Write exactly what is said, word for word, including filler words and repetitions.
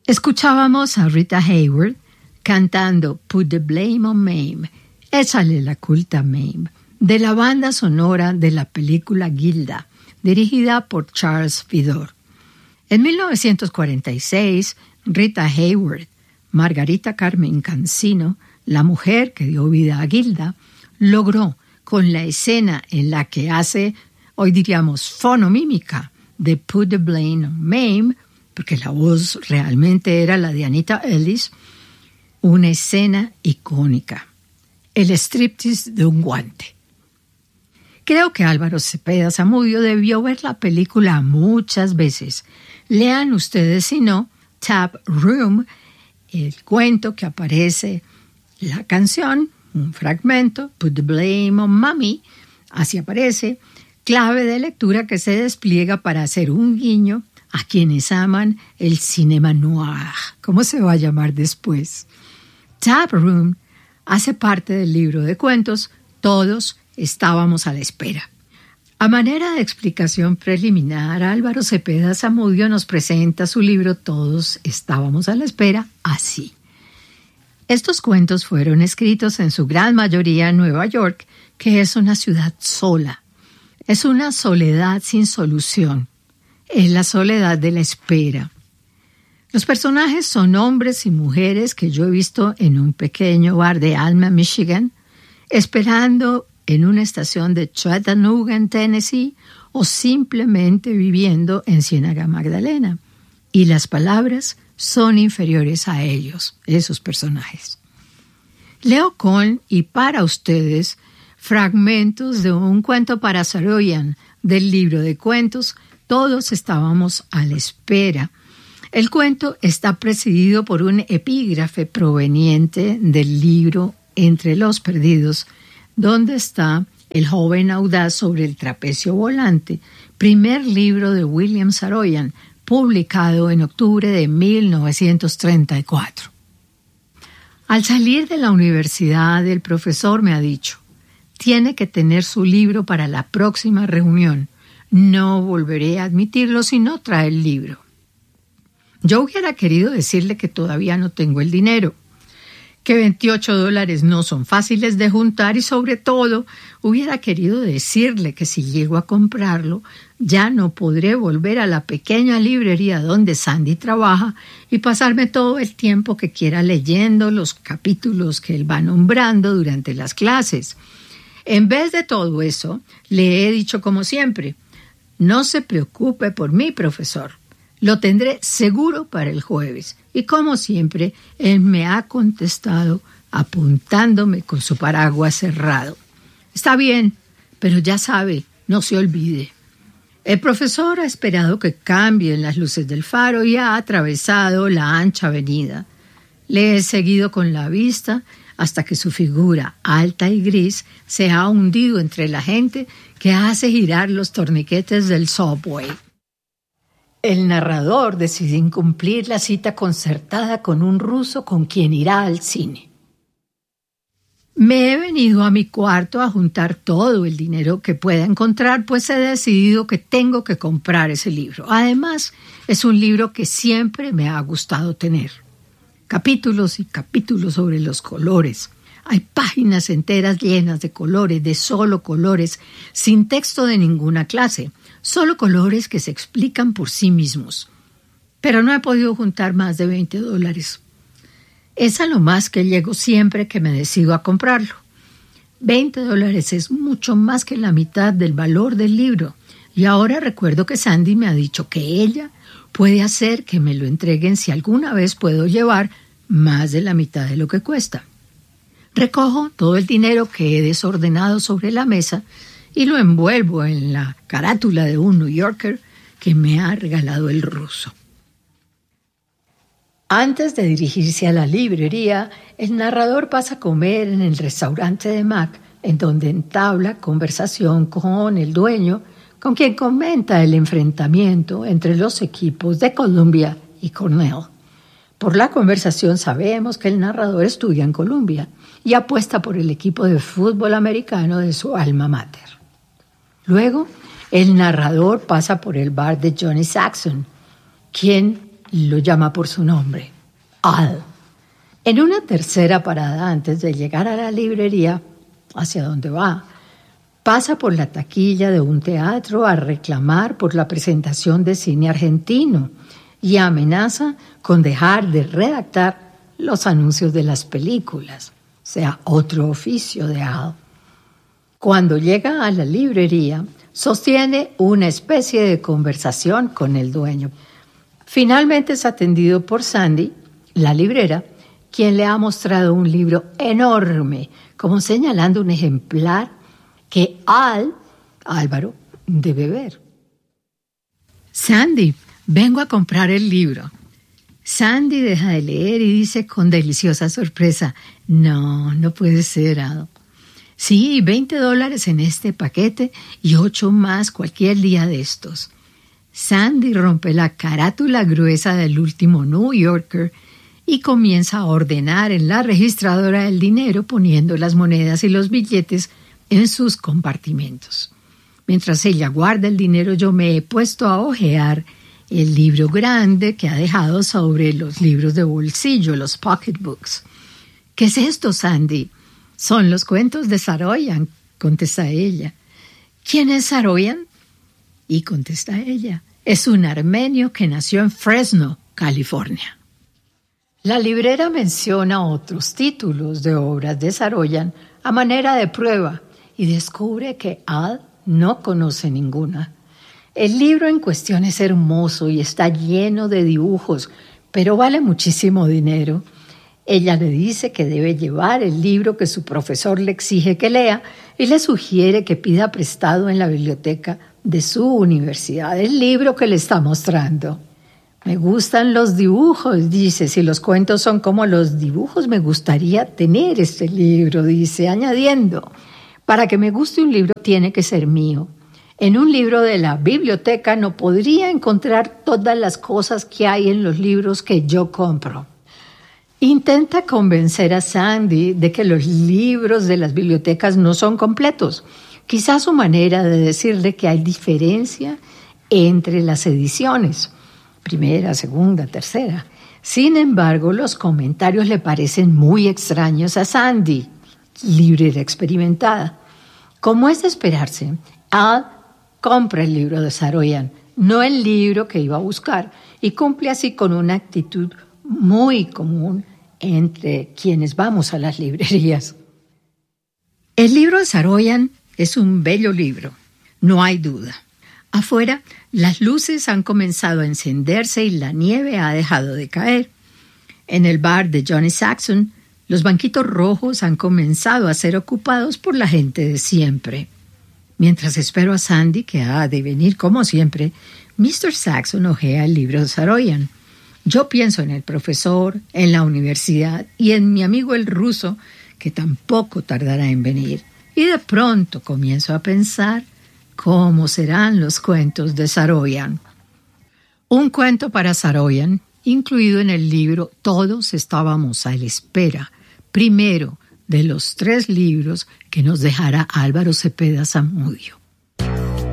Escuchábamos a Rita Hayworth cantando Put the Blame on Mame, échale la culpa a Mame, de la banda sonora de la película Gilda, dirigida por Charles Vidor. En mil novecientos cuarenta y seis, Rita Hayworth, Margarita Carmen Cancino, la mujer que dio vida a Gilda, logró, con la escena en la que hace, hoy diríamos, fonomímica de Put the Blame on Mame, porque la voz realmente era la de Anita Ellis, una escena icónica, el striptease de un guante. Creo que Álvaro Cepeda Zamudio debió ver la película muchas veces. Lean ustedes, si no, Tap Room, el cuento que aparece, la canción, un fragmento, Put the Blame on Mommy, así aparece, clave de lectura que se despliega para hacer un guiño a quienes aman el cinema noir, ¿cómo se va a llamar después? Tap Room hace parte del libro de cuentos Todos estábamos a la espera. A manera de explicación preliminar, Álvaro Cepeda Zamudio nos presenta su libro Todos estábamos a la espera así. Estos cuentos fueron escritos en su gran mayoría en Nueva York, que es una ciudad sola. Es una soledad sin solución. Es la soledad de la espera. Los personajes son hombres y mujeres que yo he visto en un pequeño bar de Alma, Michigan, esperando en una estación de Chattanooga, en Tennessee, o simplemente viviendo en Ciénaga Magdalena. Y las palabras son inferiores a ellos, esos personajes. Leo con y para ustedes fragmentos de un cuento para Saroyan del libro de cuentos Todos estábamos a la espera. El cuento está presidido por un epígrafe proveniente del libro Entre los perdidos, donde está El joven audaz sobre el trapecio volante, primer libro de William Saroyan, publicado en octubre de mil novecientos treinta y cuatro. Al salir de la universidad, el profesor me ha dicho, tiene que tener su libro para la próxima reunión. No volveré a admitirlo si no trae el libro. Yo hubiera querido decirle que todavía no tengo el dinero, que veintiocho dólares no son fáciles de juntar y sobre todo hubiera querido decirle que si llego a comprarlo ya no podré volver a la pequeña librería donde Sandy trabaja y pasarme todo el tiempo que quiera leyendo los capítulos que él va nombrando durante las clases. En vez de todo eso, le he dicho como siempre, no se preocupe por mí, profesor. Lo tendré seguro para el jueves. Y como siempre, él me ha contestado apuntándome con su paraguas cerrado. Está bien, pero ya sabe, no se olvide. El profesor ha esperado que cambien las luces del faro y ha atravesado la ancha avenida. Le he seguido con la vista hasta que su figura, alta y gris, se ha hundido entre la gente que hace girar los torniquetes del subway. El narrador decide incumplir la cita concertada con un ruso con quien irá al cine. Me he venido a mi cuarto a juntar todo el dinero que pueda encontrar, pues he decidido que tengo que comprar ese libro. Además, es un libro que siempre me ha gustado tener. Capítulos y capítulos sobre los colores. Hay páginas enteras llenas de colores, de solo colores, sin texto de ninguna clase. Solo colores que se explican por sí mismos. Pero no he podido juntar más de veinte dólares. Es a lo más que llego siempre que me decido a comprarlo. veinte dólares es mucho más que la mitad del valor del libro. Y ahora recuerdo que Sandy me ha dicho que ella puede hacer que me lo entreguen si alguna vez puedo llevar más de la mitad de lo que cuesta. Recojo todo el dinero que he desordenado sobre la mesa y lo envuelvo en la carátula de un New Yorker que me ha regalado el ruso. Antes de dirigirse a la librería, el narrador pasa a comer en el restaurante de Mac, en donde entabla conversación con el dueño, con quien comenta el enfrentamiento entre los equipos de Columbia y Cornell. Por la conversación sabemos que el narrador estudia en Columbia y apuesta por el equipo de fútbol americano de su alma mater. Luego, el narrador pasa por el bar de Johnny Saxon, quien lo llama por su nombre, Al. En una tercera parada antes de llegar a la librería, hacia donde va, pasa por la taquilla de un teatro a reclamar por la presentación de cine argentino y amenaza con dejar de redactar los anuncios de las películas, o sea, otro oficio de Al. Cuando llega a la librería, sostiene una especie de conversación con el dueño. Finalmente es atendido por Sandy, la librera, quien le ha mostrado un libro enorme, como señalando un ejemplar que Al, Álvaro, debe ver. Sandy, vengo a comprar el libro. Sandy deja de leer y dice con deliciosa sorpresa, no, no puede ser, Al. Sí, veinte dólares en este paquete y ocho más cualquier día de estos. Sandy rompe la carátula gruesa del último New Yorker y comienza a ordenar en la registradora el dinero poniendo las monedas y los billetes en sus compartimentos. Mientras ella guarda el dinero, yo me he puesto a hojear el libro grande que ha dejado sobre los libros de bolsillo, los pocketbooks. ¿Qué es esto, Sandy? Son los cuentos de Saroyan, contesta ella. ¿Quién es Saroyan? Y contesta ella, es un armenio que nació en Fresno, California. La librera menciona otros títulos de obras de Saroyan a manera de prueba y descubre que Al no conoce ninguna. El libro en cuestión es hermoso y está lleno de dibujos, pero vale muchísimo dinero. Ella le dice que debe llevar el libro que su profesor le exige que lea y le sugiere que pida prestado en la biblioteca de su universidad el libro que le está mostrando. Me gustan los dibujos, dice. Si los cuentos son como los dibujos, me gustaría tener este libro, dice, añadiendo. Para que me guste un libro tiene que ser mío. En un libro de la biblioteca no podría encontrar todas las cosas que hay en los libros que yo compro. Intenta convencer a Sandy de que los libros de las bibliotecas no son completos. Quizás su manera de decirle que hay diferencia entre las ediciones, primera, segunda, tercera. Sin embargo, los comentarios le parecen muy extraños a Sandy, librera experimentada. Como es de esperarse, Al compra el libro de Saroyan, no el libro que iba a buscar, y cumple así con una actitud muy común entre quienes vamos a las librerías. El libro de Saroyan es un bello libro, no hay duda. Afuera, las luces han comenzado a encenderse y la nieve ha dejado de caer. En el bar de Johnny Saxon, los banquitos rojos han comenzado a ser ocupados por la gente de siempre. Mientras espero a Sandy, que ha de venir como siempre, mister Saxon hojea el libro de Saroyan. Yo pienso en el profesor, en la universidad y en mi amigo el ruso, que tampoco tardará en venir. Y de pronto comienzo a pensar cómo serán los cuentos de Saroyan. Un cuento para Saroyan, incluido en el libro Todos estábamos a la espera, primero de los tres libros que nos dejará Álvaro Cepeda Zamudio.